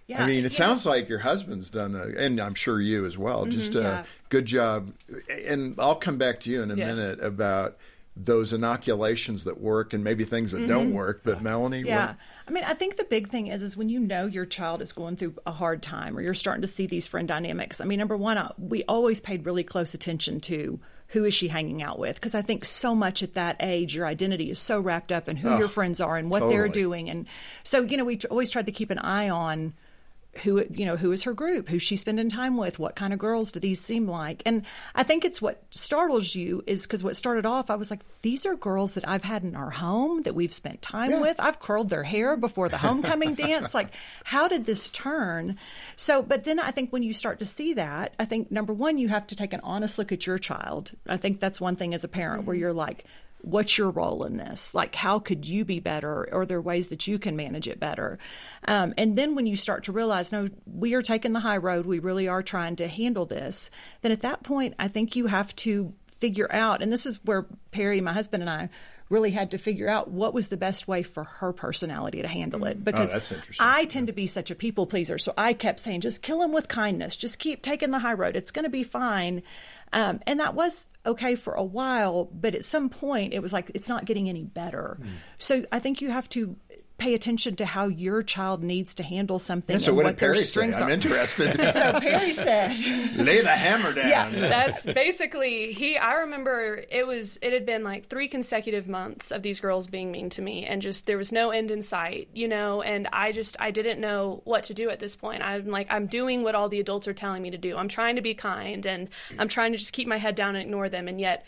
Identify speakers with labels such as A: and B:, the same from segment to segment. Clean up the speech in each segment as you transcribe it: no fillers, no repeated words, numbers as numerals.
A: Yeah, I mean, it sounds like your husband's done, and I'm sure you as well, just a good job. And I'll come back to you in a minute about those inoculations that work and maybe things that don't work. But Melanie?
B: Yeah. I mean, I think the big thing is when you know your child is going through a hard time or you're starting to see these friend dynamics. I mean, number one, we always paid really close attention to who is she hanging out with? Because I think so much at that age, your identity is so wrapped up in who your friends are and what they're doing. And so, we always tried to keep an eye on who is her group, who's she spending time with, what kind of girls do these seem like? And I think it's what startles you is because what started off, I was like, these are girls that I've had in our home that we've spent time with. I've curled their hair before the homecoming dance. Like, how did this turn? So, but then I think when you start to see that, I think number one, you have to take an honest look at your child. I think that's one thing as a parent where you're like, what's your role in this? Like, how could you be better? Or are there ways that you can manage it better? And then when you start to realize, no, we are taking the high road, we really are trying to handle this, then at that point, I think you have to figure out, and this is where Perry, my husband, and I really had to figure out what was the best way for her personality to handle it. Because
A: that's interesting.
B: I tend to be such a people pleaser. So I kept saying, just kill him with kindness. Just keep taking the high road. It's going to be fine. And that was okay for a while. But at some point, it was like, it's not getting any better. So I think you have to pay attention to how your child needs to handle something.
A: So
B: and
A: what
B: what
A: did Perry
B: their
A: say?
B: strengths
A: I'm
B: are.
A: interested.
B: So Perry said,
A: lay the hammer down.
B: Yeah,
C: that's basically, I remember it had been like 3 consecutive months of these girls being mean to me, and just, there was no end in sight, and I didn't know what to do at this point. I'm like, I'm doing what all the adults are telling me to do. I'm trying to be kind, and I'm trying to just keep my head down and ignore them, and yet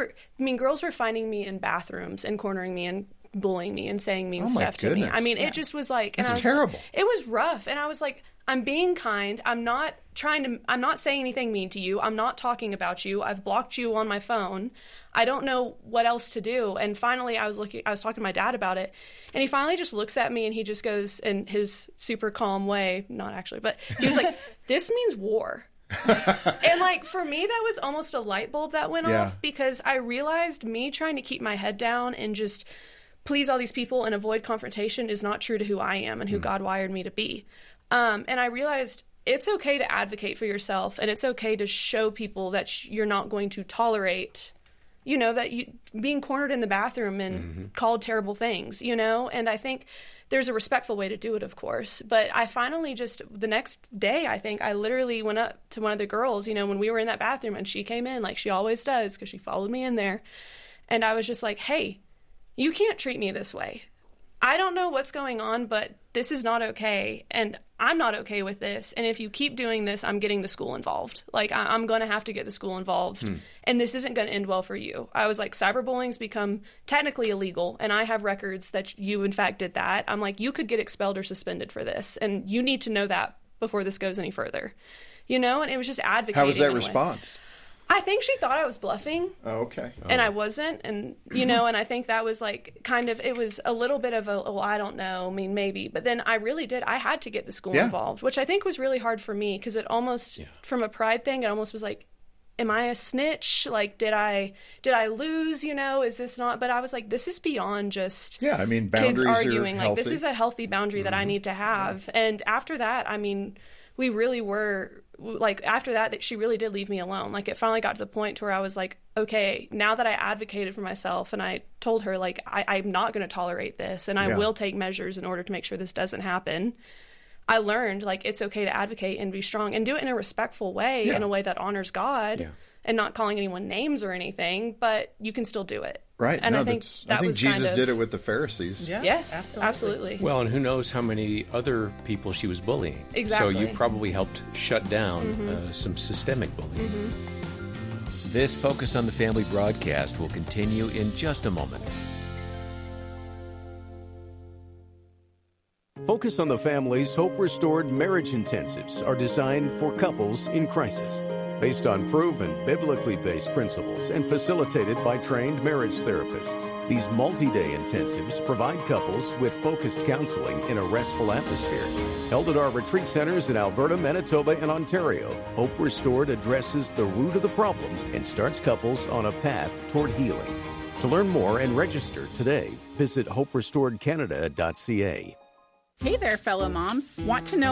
C: girls were finding me in bathrooms and cornering me and bullying me and saying mean stuff to me. I mean, it just was like,
A: it's terrible.
C: It was rough. And I was like, I'm being kind. I'm not saying anything mean to you. I'm not talking about you. I've blocked you on my phone. I don't know what else to do. And finally I was talking to my dad about it, and he finally just looks at me and he just goes in his super calm way, not actually, but he was like, this means war. And like, for me, that was almost a light bulb that went off, because I realized me trying to keep my head down and just please all these people and avoid confrontation is not true to who I am and who God wired me to be. And I realized it's okay to advocate for yourself, and it's okay to show people that you're not going to tolerate, that you being cornered in the bathroom and called terrible things, and I think there's a respectful way to do it, of course. But I finally the next day, I think I literally went up to one of the girls, when we were in that bathroom, and she came in like she always does, because she followed me in there. And I was just like, hey, you can't treat me this way. I don't know what's going on, but this is not okay, and I'm not okay with this. And if you keep doing this, I'm getting the school involved. Like, I'm going to have to get the school involved, and this isn't going to end well for you. I was like, cyberbullying's become technically illegal, and I have records that you, in fact, did that. I'm like, you could get expelled or suspended for this, and you need to know that before this goes any further. And it was just advocating.
A: How was that response?
C: I think she thought I was bluffing.
A: Oh, okay.
C: And I wasn't. And, and I think that was like it was a little bit of I don't know. I mean, maybe. But then I really did. I had to get the school involved, which I think was really hard for me, because it almost, from a pride thing, it almost was like, am I a snitch? Like, did I lose? Is this not? But I was like, this is beyond just
A: boundaries
C: kids arguing.
A: Are
C: like,
A: healthy.
C: this is a healthy boundary that I need to have. Yeah. And after that, we really were, like, after that she really did leave me alone. Like, it finally got to the point where I was like, okay, now that I advocated for myself and I told her, like, I'm not going to tolerate this, and I will take measures in order to make sure this doesn't happen. I learned, like, it's okay to advocate and be strong and do it in a respectful way, in a way that honors God, and not calling anyone names or anything, but you can still do it.
A: Right.
C: And I think
A: Jesus did it with the Pharisees.
B: Yeah,
C: yes, absolutely.
D: Well, and who knows how many other people she was bullying.
C: Exactly.
D: So you probably helped shut down some systemic bullying. This Focus on the Family broadcast will continue in just a moment.
E: Focus on the Family's Hope Restored Marriage Intensives are designed for couples in crisis. Based on proven, biblically based principles and facilitated by trained marriage therapists, these multi-day intensives provide couples with focused counseling in a restful atmosphere. Held at our retreat centers in Alberta, Manitoba, and Ontario, Hope Restored addresses the root of the problem and starts couples on a path toward healing. To learn more and register today, visit hoperestoredcanada.ca.
F: Hey there, fellow moms. Want to know